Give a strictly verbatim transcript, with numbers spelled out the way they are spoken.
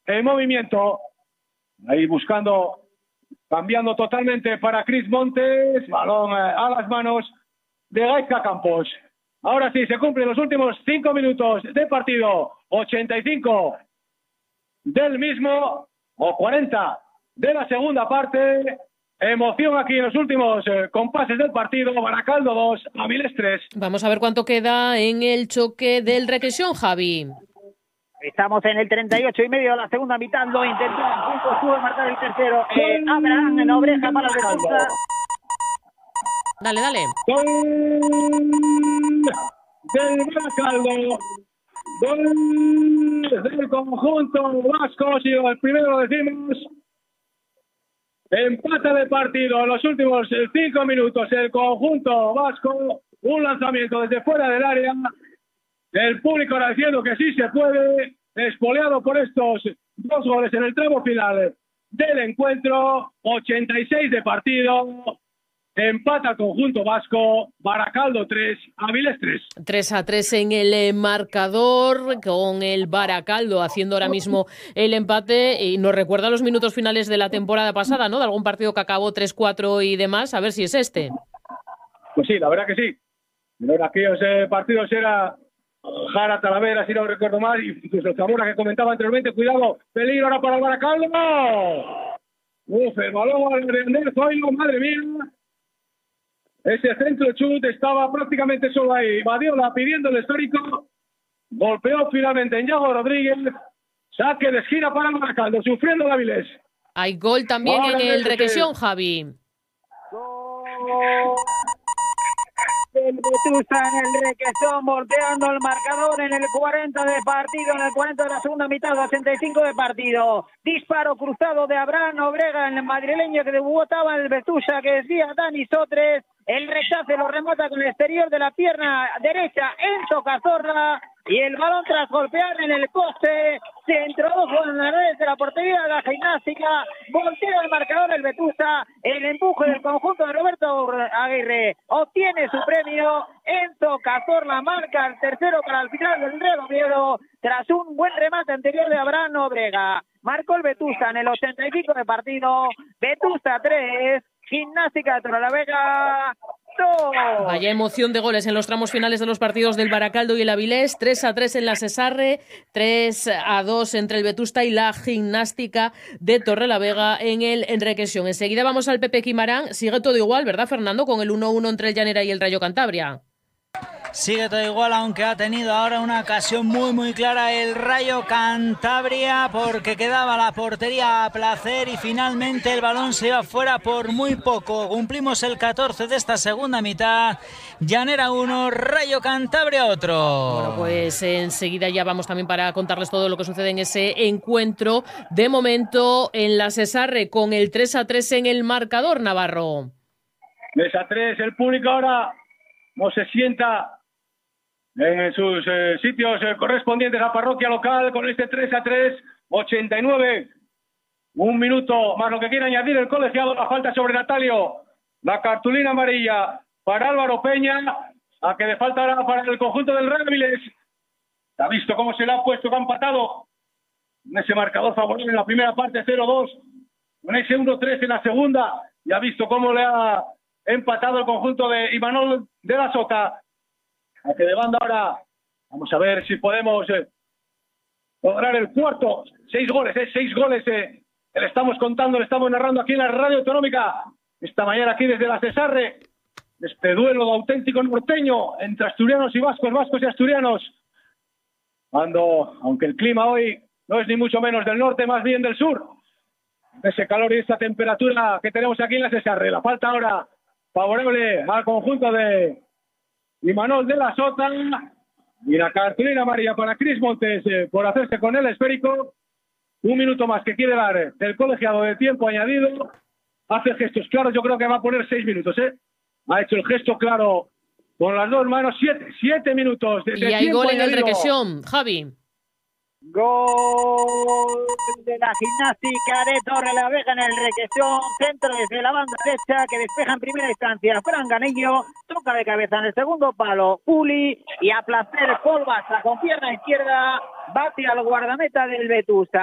en movimiento. Ahí buscando, cambiando totalmente para Cris Montes. Balón eh, a las manos de Gaizka Campos. Ahora sí, se cumplen los últimos cinco minutos de partido. ochenta y cinco del mismo, o cuarenta de la segunda parte. Emoción aquí en los últimos eh, compases del partido. Baracaldo dos, Avilés tres. Vamos a ver cuánto queda en el choque del Requesión, Javi. Estamos en el treinta y ocho y medio de la segunda mitad. Lo intentó, punto, sube a marcar el tercero. Eh, Abraham en la oreja para el Vetusta. Dale, dale. Gol del Baracaldo. Gol del conjunto vasco. Si el primero lo decimos. Empata de partido en los últimos cinco minutos. El conjunto vasco. Un lanzamiento desde fuera del área. El público ahora diciendo que sí se puede. Espoleado por estos dos goles en el tramo final del encuentro. ochenta y seis de partido. Empata el conjunto vasco. Baracaldo tres, Avilés tres. tres a tres en el marcador, con el Baracaldo haciendo ahora mismo el empate. Y nos recuerda los minutos finales de la temporada pasada, ¿no? De algún partido que acabó tres cuatro y demás. A ver si es este. Pues sí, la verdad que sí. En aquellos eh, partidos era Jara Talavera, si no recuerdo mal, y incluso el Zamora que comentaba anteriormente. Cuidado, peligro ahora para el Baracaldo. Uf, el balón de Andrés Zoilo, madre mía. Ese centro chut estaba prácticamente solo ahí. Badiola pidiendo el histórico. Golpeó finalmente en Yago Rodríguez. Saque de esquina para el Baracaldo, sufriendo el Avilés. Hay gol también Ahora en el que Requesión, Javi. Gol del Vetusta en el Requesón, volteando el marcador en el cuarenta de partido, en el cuarenta de la segunda mitad, ochenta y cinco de partido. Disparo cruzado de Abraham Obrega en el madrileño que debutaba en el Vetusta, que decía Dani Sotres. El rechace lo remata con el exterior de la pierna derecha Enzo Cazorla, y el balón tras golpear en el poste se introdujo en la red de la portería de la Gimnástica. Voltea el marcador el Vetusta. El empuje del conjunto de Roberto Aguirre obtiene su premio. Enzo Cazorla marca el tercero para el final del Real Oviedo tras un buen remate anterior de Abraham Obrega. Marcó el Vetusta en el ochenta y cinco de partido. Vetusta tres, Gimnástica de Torrelavega dos. Vaya emoción de goles en los tramos finales de los partidos del Baracaldo y el Avilés. tres a tres en la Sesarre, tres a dos entre el Vetusta y la Gimnástica de Torrelavega en el Requesión. Enseguida vamos al Pepe Quimarán. Sigue todo igual, ¿verdad, Fernando? Con el uno uno entre el Llanera y el Rayo Cantabria. Sigue todo igual, aunque ha tenido ahora una ocasión muy muy clara el Rayo Cantabria, porque quedaba la portería a placer y finalmente el balón se iba fuera por muy poco. Cumplimos el catorce de esta segunda mitad. Llanera uno, Rayo Cantabria otro. Bueno, pues enseguida ya vamos también para contarles todo lo que sucede en ese encuentro. De momento en la Sesarre con el tres a tres en el marcador, Navarro. tres a tres, el público ahora no se sienta en sus eh, sitios eh, correspondientes a parroquia local con este tres a tres, ochenta y nueve. Un minuto más lo que quiere añadir el colegiado. La falta sobre Natalio. La cartulina amarilla para Álvaro Peña. A que le faltará para el conjunto del Real Avilés. ¿Ha visto cómo se le ha puesto, que ha empatado? En ese marcador favorable en la primera parte, cero dos. Con ese uno tres en la segunda. Y ha visto cómo le ha empatado el conjunto de Imanol de la Sota. A que de banda ahora, vamos a ver si podemos eh, lograr el cuarto. Seis goles, eh, seis goles. Eh, le estamos contando, le estamos narrando aquí en la Radio Autonómica. Esta mañana aquí desde la Sesarre. Este duelo de auténtico norteño entre asturianos y vascos, vascos y asturianos. Cuando, aunque el clima hoy no es ni mucho menos del norte, más bien del sur. Ese calor y esa temperatura que tenemos aquí en la Sesarre. La falta ahora favorable al conjunto de Imanol de la Sota, y la cartulina amarilla para Cris Montes eh, por hacerse con el esférico. Un minuto más que quiere dar el colegiado de tiempo añadido. Hace gestos claros, yo creo que va a poner seis minutos, ¿eh? Ha hecho el gesto claro con las dos manos, siete, siete minutos de, de y hay tiempo gol en añadido. el Requesión, Javi. Gol de la Gimnástica de Torrelavega en el Requesón, centro desde la banda derecha que despeja en primera instancia Fran Ganillo, toca de cabeza en el segundo palo Uli, y a placer Paul Bassa con pierna izquierda bate al guardameta del Vetusta.